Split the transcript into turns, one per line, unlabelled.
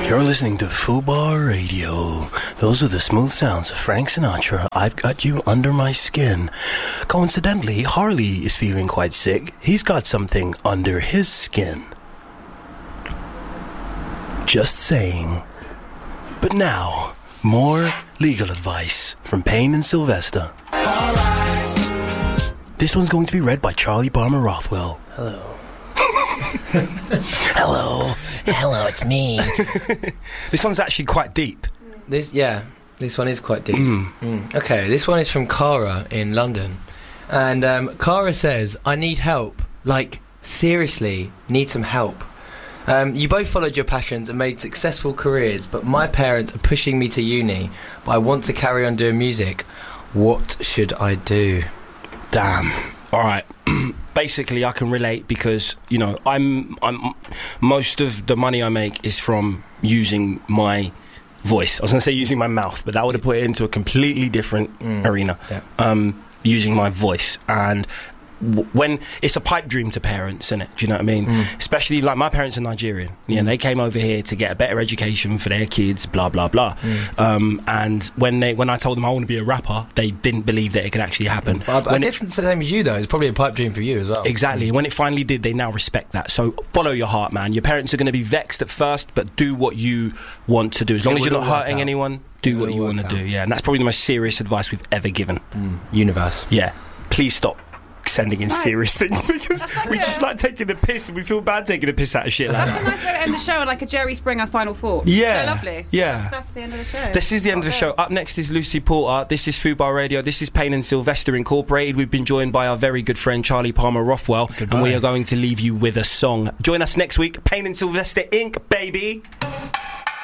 You're listening to Fubar Radio. Those are the smooth sounds of Frank Sinatra. I've got you under my skin. Coincidentally, Harley is feeling quite sick. He's got something under his skin. Just saying. But now, more legal advice from Payne and Sylvester. This one's going to be read by Charlie Palmer Rothwell.
Hello.
Hello.
Hello, it's me.
This one's actually quite deep.
This one is quite deep. Okay, this one is from Cara in London. And Cara says, I need help. Like, seriously, need some help. You both followed your passions and made successful careers, but my parents are pushing me to uni, but I want to carry on doing music. What should I do?
Damn. All right. Basically, I can relate because, you know, I'm most of the money I make is from using my voice. I was going to say using my mouth, but that would have put it into a completely different arena. Yeah. Using my voice. And when it's a pipe dream to parents, isn't it? Do you know what I mean? Especially like my parents are Nigerian. Yeah, they came over here to get a better education for their kids, blah blah blah. And when I told them I want to be a rapper, they didn't believe that it could actually happen.
I guess it's the same as you though. It's probably a pipe dream for you as well.
Exactly. When it finally did, they now respect that. So follow your heart, man. Your parents are going to be vexed at first, but do what you want to do. As long as you're not hurting anyone, do what you want to do. Yeah, and that's probably the most serious advice we've ever given.
Universe.
Yeah. Please stop sending in serious things because we just like taking the piss and we feel bad taking the piss out of shit like
that. That's a nice way to end the show, like a Jerry Springer final thought.
Yeah.
So lovely.
Yeah.
That's the end of the show.
This is the end of the show. Up next is Lucy Porter. This is Fubar Radio. This is Payne and Sylvester Incorporated. We've been joined by our very good friend Charlie Palmer Rothwell. Goodbye. And we are going to leave you with a song. Join us next week. Payne and Sylvester Inc., baby.